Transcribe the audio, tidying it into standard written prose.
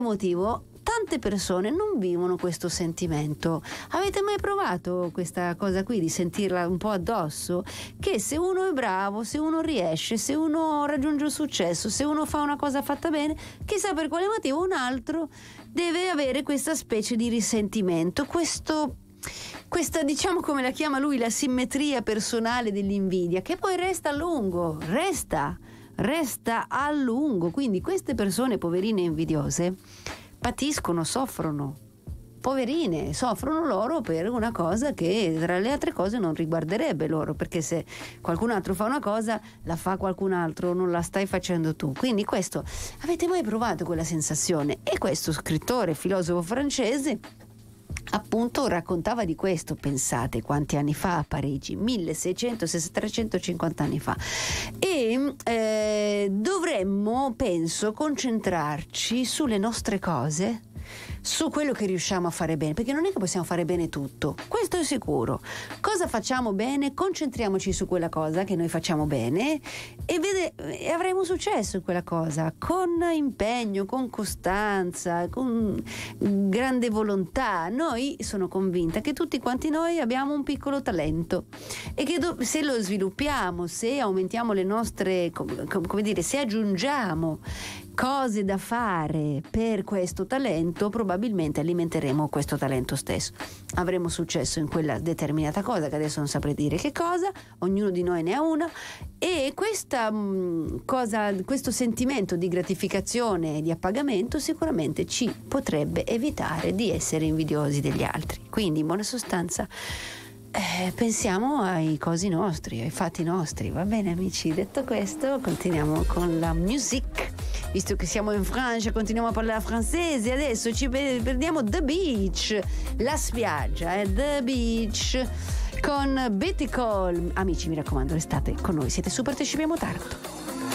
motivo tante persone non vivono questo sentimento. Avete mai provato questa cosa qui di sentirla un po' addosso? Che se uno è bravo, se uno riesce, se uno raggiunge il successo, se uno fa una cosa fatta bene, chissà per quale motivo un altro deve avere questa specie di risentimento, questa, diciamo, come la chiama lui, la simmetria personale dell'invidia, che poi resta a lungo, resta a lungo. Quindi queste persone poverine invidiose patiscono, soffrono, poverine, soffrono loro per una cosa che tra le altre cose non riguarderebbe loro, perché se qualcun altro fa una cosa la fa qualcun altro, non la stai facendo tu. Quindi questo, avete mai provato quella sensazione? E questo scrittore, filosofo francese, appunto raccontava di questo. Pensate quanti anni fa, a Parigi, 1600-350 anni fa. E dovremmo, penso, concentrarci sulle nostre cose, su quello che riusciamo a fare bene, perché non è che possiamo fare bene tutto, questo è sicuro. Cosa facciamo bene? Concentriamoci su quella cosa che noi facciamo bene e avremo successo in quella cosa, con impegno, con costanza, con grande volontà. Noi, sono convinta che tutti quanti noi abbiamo un piccolo talento e che se lo sviluppiamo, se aumentiamo le nostre, come dire, se aggiungiamo cose da fare per questo talento, probabilmente alimenteremo questo talento stesso. Avremo successo in quella determinata cosa, che adesso non saprei dire che cosa, ognuno di noi ne ha una, e questa cosa, questo sentimento di gratificazione e di appagamento sicuramente ci potrebbe evitare di essere invidiosi degli altri. Quindi, in buona sostanza, pensiamo ai cosi nostri, ai fatti nostri. Va bene, amici? Detto questo, continuiamo con la music. Visto che siamo in Francia, continuiamo a parlare francese. Adesso ci prendiamo The Beach, la spiaggia, The Beach, con Betty Cole. Amici, mi raccomando, restate con noi, siete su Partecipiamo Taranto.